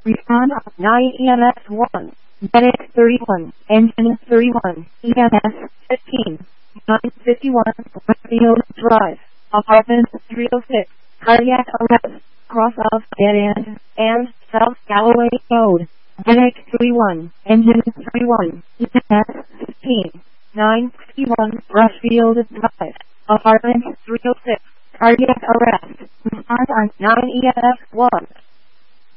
Respond on 9 EMS 1. Medic 31. Engine 31. EMS 15. 951. Westfield Drive. Apartment 306. Cardiac arrest. Cross of dead end. And South Galloway Road. Medic 31. Engine 31. EMS 15. 961. Brushfield Drive. Apartment 306. Cardiac arrest. Respond on 9 EMS 1.